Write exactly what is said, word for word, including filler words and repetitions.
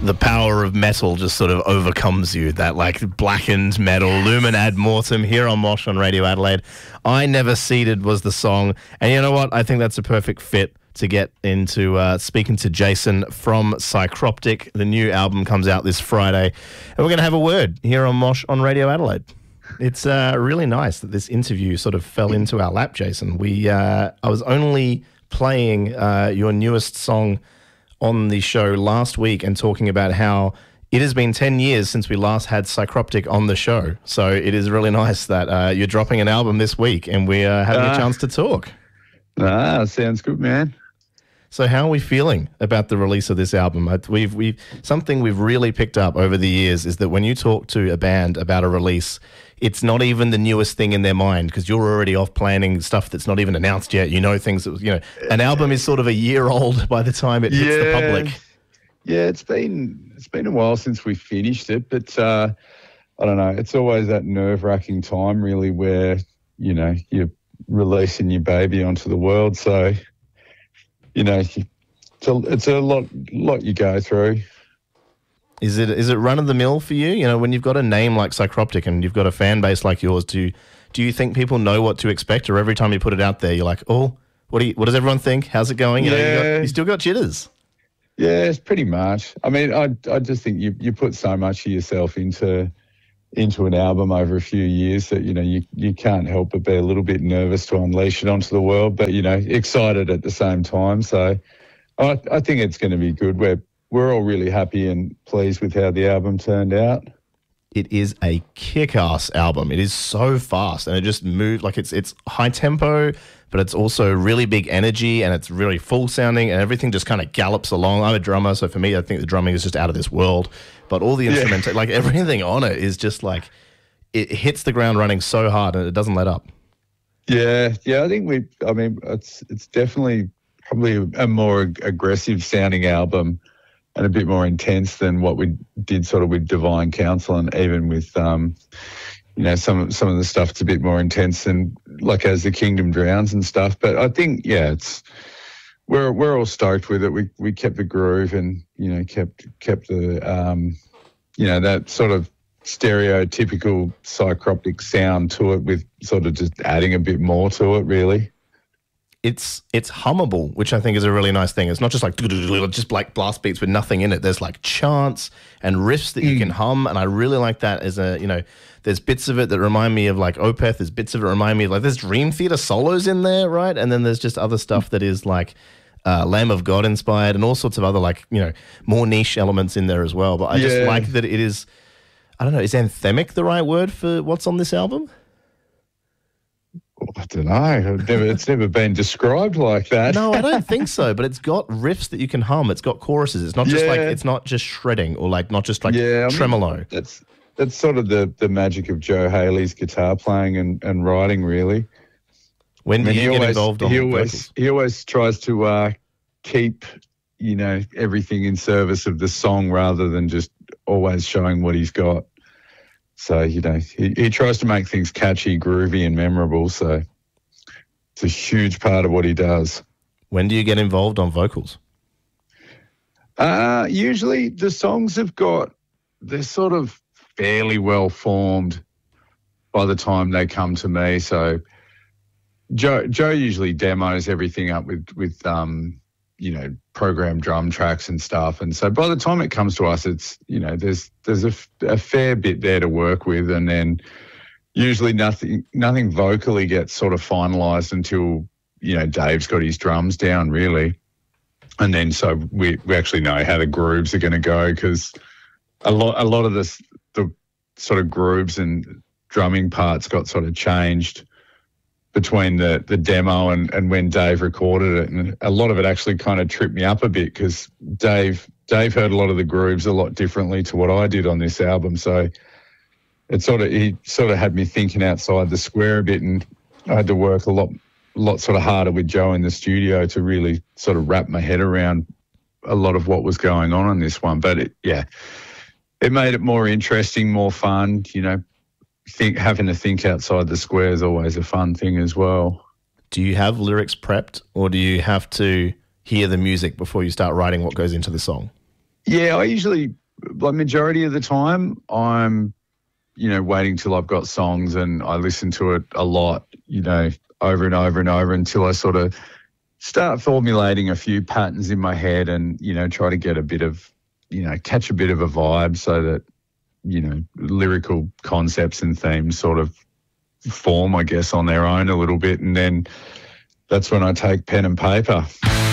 the power of metal just sort of overcomes you, that like blackened metal, Lumen Ad Mortem here on Mosh on Radio Adelaide. I Never Ceded was the song, and you know what? I think that's a perfect fit to get into uh, speaking to Jason from Psycroptic. The new album comes out this Friday, and we're going to have a word here on Mosh on Radio Adelaide. It's uh, really nice that this interview sort of fell into our lap, Jason. We uh, I was only playing uh, your newest song on the show last week and talking about how it has been ten years since we last had Psycroptic on the show. So it is really nice that uh, you're dropping an album this week and we're uh, having uh, a chance to talk. Ah, sounds good, man. So how are we feeling about the release of this album? We've we've something we've really picked up over the years is that when you talk to a band about a release, it's not even the newest thing in their mind because you're already off planning stuff that's not even announced yet. You know things that, you know, an album is sort of a year old by the time it hits yeah. the public. Yeah, it's been it's been a while since we finished it, but uh, I don't know. It's always that nerve-wracking time, really, where you know you're releasing your baby onto the world. So you know, it's a, it's a lot lot you go through. Is it is it run of the mill for you? You know, when you've got a name like Psycroptic and you've got a fan base like yours, do do you think people know what to expect, or every time you put it out there, you're like, oh, what do you, what does everyone think? How's it going? You yeah. know, you, got, you still got jitters. Yeah, it's pretty much. I mean, I I just think you you put so much of yourself into into an album over a few years that you know you you can't help but be a little bit nervous to unleash it onto the world, but you know, excited at the same time. So I I think it's going to be good. We're We're all really happy and pleased with how the album turned out. It is a kick-ass album. It is so fast, and it just moves like it's it's high tempo, but it's also really big energy, and it's really full sounding, and everything just kind of gallops along. I'm a drummer, so for me, I think the drumming is just out of this world. But all the instruments, yeah. like everything on it, is just like it hits the ground running so hard, and it doesn't let up. Yeah, yeah. I think we. I mean, it's it's definitely probably a more aggressive sounding album. And a bit more intense than what we did sort of with Divine Council, and even with, um, you know, some some of the stuff. It's a bit more intense than like As the Kingdom Drowns and stuff. But I think, yeah, it's we're we're all stoked with it. We we kept the groove and you know kept kept the um, you know that sort of stereotypical Psycroptic sound to it, with sort of just adding a bit more to it, really. It's it's hummable, which I think is a really nice thing. It's not just like just like blast beats with nothing in it. There's like chants and riffs that you mm. can hum, and I really like that. As a you know, there's bits of it that remind me of like Opeth. There's bits of it remind me of like there's Dream Theater solos in there, right? And then there's just other stuff that is like uh, Lamb of God inspired, and all sorts of other like you know more niche elements in there as well. But I yeah. just like that it is. I don't know. Is anthemic the right word for what's on this album? I don't know. Never, it's never been described like that. No, I don't think so. But it's got riffs that you can hum. It's got choruses. It's not just yeah. like it's not just shredding or like not just like yeah, tremolo. I mean, that's that's sort of the, the magic of Joe Haley's guitar playing and, and writing, really. When do I mean, you get always, involved on he the always vocals? He always tries to uh, keep you know everything in service of the song rather than just always showing what he's got. So, you know, he, he tries to make things catchy, groovy and memorable. So it's a huge part of what he does. When do you get involved on vocals? Uh, usually the songs have got, they're sort of fairly well formed by the time they come to me. So Joe, Joe usually demos everything up with, with, um, you know, program drum tracks and stuff. And so by the time it comes to us, it's, you know, there's there's a, a fair bit there to work with. And then usually nothing nothing vocally gets sort of finalised until, you know, Dave's got his drums down, really. And then so we, we actually know how the grooves are going to go, because a lot, a lot of this, the sort of grooves and drumming parts got sort of changed between the, the demo and, and when Dave recorded it. And a lot of it actually kind of tripped me up a bit, because Dave Dave heard a lot of the grooves a lot differently to what I did on this album. So it sort of he sort of had me thinking outside the square a bit, and I had to work a lot lot sort of harder with Joe in the studio to really sort of wrap my head around a lot of what was going on on this one. But it, yeah, it made it more interesting, more fun, you know. Think having to think outside the square is always a fun thing as well. Do you have lyrics prepped, or do you have to hear the music before you start writing what goes into the song? Yeah, I usually, like majority of the time, I'm, you know, waiting till I've got songs and I listen to it a lot, you know, over and over and over until I sort of start formulating a few patterns in my head and, you know, try to get a bit of, you know, catch a bit of a vibe so that, you know, lyrical concepts and themes sort of form, I guess, on their own a little bit. And then that's when I take pen and paper.